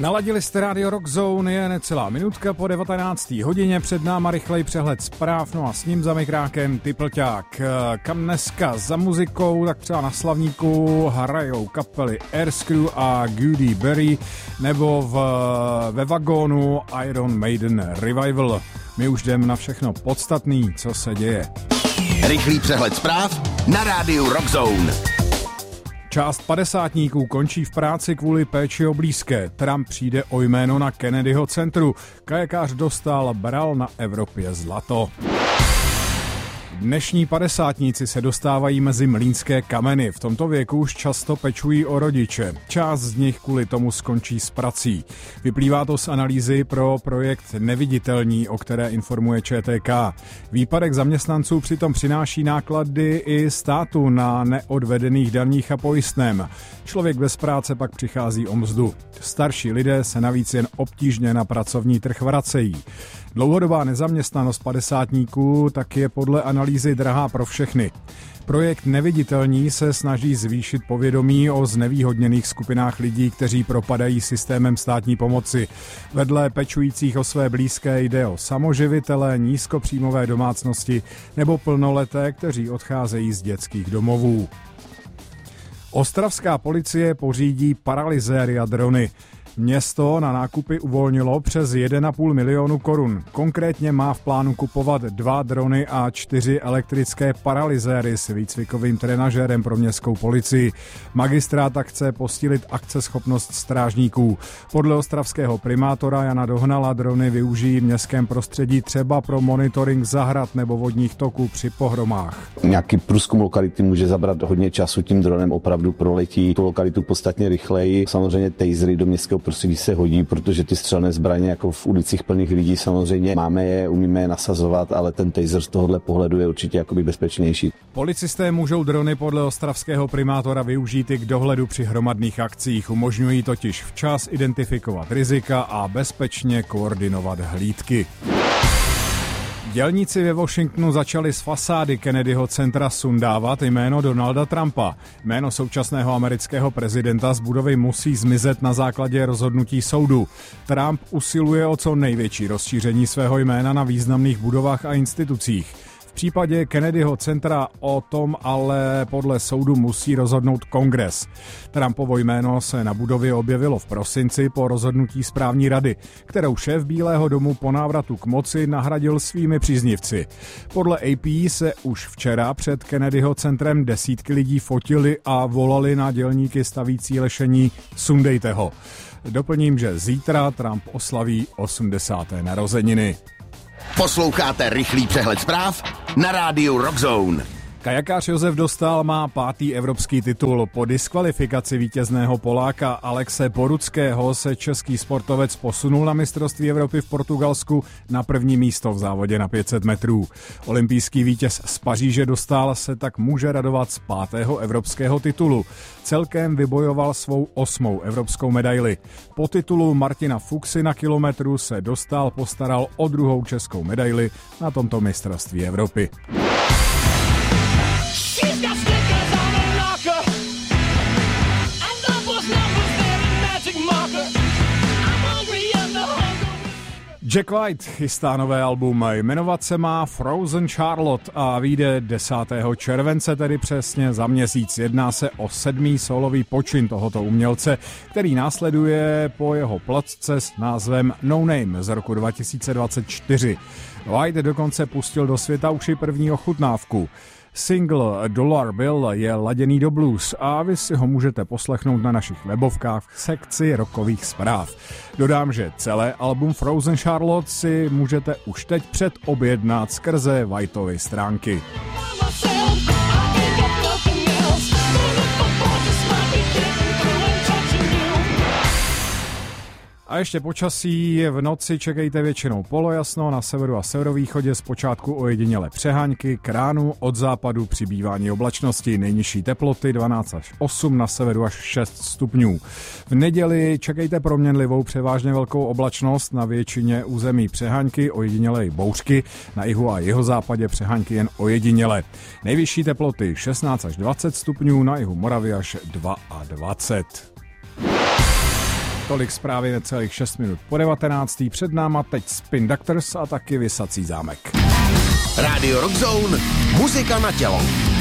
Naladili jste Radio Rock Zone, je necelá minutka po 19. hodině, před náma rychlej přehled zpráv, no a s ním za mikrákem Typlťák. Kam dneska za muzikou, tak třeba na Slavníku hrajou kapely Airscrew a Goody Berry, nebo ve vagónu Iron Maiden Revival. My už jdeme na všechno podstatný, co se děje. Rychlý přehled zpráv na rádiu Rock Zone. Část padesátníků končí v práci kvůli péči o blízké. Trump přijde o jméno na Kennedyho centru. Kajakář bral na Evropě zlato. Dnešní padesátníci se dostávají mezi mlýnské kameny. V tomto věku už často pečují o rodiče. Část z nich kvůli tomu skončí s prací. Vyplývá to z analýzy pro projekt Neviditelní, o které informuje ČTK. Výpadek zaměstnanců přitom přináší náklady i státu na neodvedených daních a pojistném. Člověk bez práce pak přichází o mzdu. Starší lidé se navíc jen obtížně na pracovní trh vracejí. Dlouhodobá nezaměstnanost padesátníků tak je podle analýzy drahá pro všechny. Projekt Neviditelní se snaží zvýšit povědomí o znevýhodněných skupinách lidí, kteří propadají systémem státní pomoci. Vedle pečujících o své blízké jde o samoživitele, nízkopříjmové domácnosti nebo plnoleté, kteří odcházejí z dětských domovů. Ostravská policie pořídí paralyzéry a drony. Město na nákupy uvolnilo přes 1,5 milionu korun. Konkrétně má v plánu kupovat 2 drony a 4 elektrické paralyzéry s výcvikovým trenažérem pro městskou policii. Magistrát tak chce posílit akceschopnost strážníků. Podle ostravského primátora Jana Dohnala drony využijí v městském prostředí třeba pro monitoring zahrad nebo vodních toků při pohromách. Nějaký průzkum lokality může zabrat hodně času, tím dronem opravdu proletí tu lokalitu podstatně rychleji. Samozřejmě tasery do městského prostředí se hodí, protože ty střelné zbraně jako v ulicích plných lidí samozřejmě máme je, umíme je nasazovat, ale ten taser z tohohle pohledu je určitě jakoby bezpečnější. Policisté můžou drony podle ostravského primátora využít i k dohledu při hromadných akcích. Umožňují totiž včas identifikovat rizika a bezpečně koordinovat hlídky. Dělníci ve Washingtonu začali z fasády Kennedyho centra sundávat jméno Donalda Trumpa. Jméno současného amerického prezidenta z budovy musí zmizet na základě rozhodnutí soudu. Trump usiluje o co největší rozšíření svého jména na významných budovách a institucích. V případě Kennedyho centra o tom ale podle soudu musí rozhodnout Kongres. Trumpovo jméno se na budově objevilo v prosinci po rozhodnutí správní rady, kterou šéf Bílého domu po návratu k moci nahradil svými příznivci. Podle AP se už včera před Kennedyho centrem desítky lidí fotili a volali na dělníky stavící lešení "Sundejte ho". Doplním, že zítra Trump oslaví 80. narozeniny. Posloucháte rychlý přehled zpráv na rádiu Rock Zone. Kajakář Josef Dostál má 5. evropský titul. Po diskvalifikaci vítězného Poláka Alexe Poruckého se český sportovec posunul na mistrovství Evropy v Portugalsku na 1. místo v závodě na 500 metrů. Olympijský vítěz z Paříže Dostál se tak může radovat z 5. evropského titulu. Celkem vybojoval svou 8. evropskou medaili. Po titulu Martina Fuxy na kilometru se Dostál postaral o 2. českou medaili na tomto mistrovství Evropy. Jack White chystá nové album, jmenovat se má Frozen Charlotte a vyjde 10. července, tedy přesně za měsíc. Jedná se o 7. solový počin tohoto umělce, který následuje po jeho placce s názvem No Name z roku 2024. White dokonce pustil do světa už i první ochutnávku. Single Dollar Bill je laděný do blues a vy si ho můžete poslechnout na našich webovkách v sekci rockových zpráv. Dodám, že celé album Frozen Charlotte si můžete už teď předobjednat skrze Whiteovy stránky. A ještě počasí, v noci čekejte většinou polojasno, na severu a severovýchodě zpočátku ojedinělé přehánky, k ránu od západu přibývání oblačnosti, nejnižší teploty 12 až 8, na severu až 6 stupňů. V neděli čekejte proměnlivou převážně velkou oblačnost, na většině území přehánky, ojedinělé bouřky, na jihu a jihozápadě přehánky jen ojedinělé. Nejvyšší teploty 16 až 20 stupňů, na jihu Moravy až 22. Tolik zprávy necelých 6 minut po 19. Před náma teď Spin Doctors a taky Visací zámek. Radio Rock Zone, muzika na tělo.